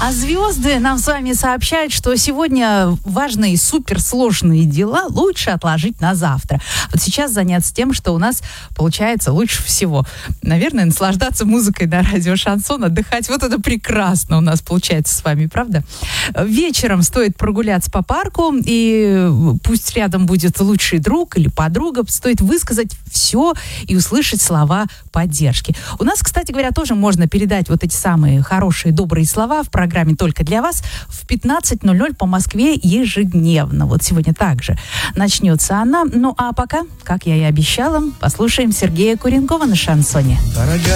А звезды нам с вами сообщают, что сегодня важные суперсложные дела лучше отложить на завтра. Вот сейчас заняться тем, что у нас получается лучше всего. Наверное, наслаждаться музыкой на радио Шансон, отдыхать. Вот это прекрасно у нас получается с вами, правда? Вечером стоит прогуляться по парку, и пусть рядом будет лучший друг или подруга, стоит высказать все и услышать слова поддержки. У нас, кстати говоря, тоже можно передать вот эти самые хорошие, добрые слова в программе «Только для вас» в 15:00 по Москве ежедневно. Вот сегодня также начнется она. Ну а пока, как я и обещала, послушаем Сергея Куренкова на шансоне.